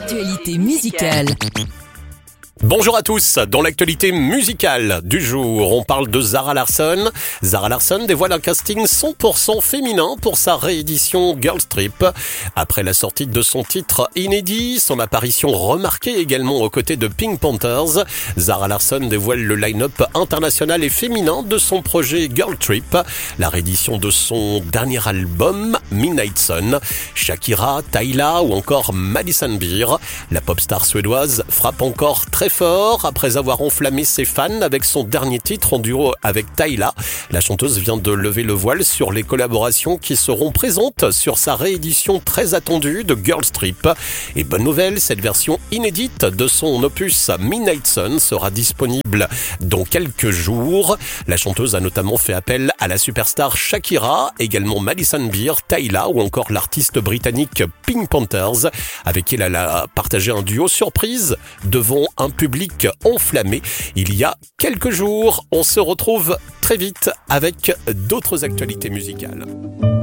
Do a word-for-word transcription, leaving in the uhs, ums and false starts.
L'actualité musicale. Bonjour à tous, dans l'actualité musicale du jour, on parle de Zara Larsson. Zara Larsson dévoile un casting cent pour cent féminin pour sa réédition Girls Trip. Après la sortie de son titre inédit, son apparition remarquée également aux côtés de Pink Panthers, Zara Larsson dévoile le line-up international et féminin de son projet Girls Trip, la réédition de son dernier album Midnight Sun. Shakira, Tyla ou encore Madison Beer. La pop star suédoise frappe encore très fort après avoir enflammé ses fans avec son dernier titre en duo avec Tyla. La chanteuse vient de lever le voile sur les collaborations qui seront présentes sur sa réédition très attendue de Girls Trip. Et bonne nouvelle, cette version inédite de son opus Midnight Sun sera disponible dans quelques jours. La chanteuse a notamment fait appel à la superstar Shakira, également Madison Beer, Tyla ou encore l'artiste britannique Pink Panthers, avec qui elle a partagé un duo surprise devant un public enflammé il y a quelques jours. On se retrouve très vite avec d'autres actualités musicales.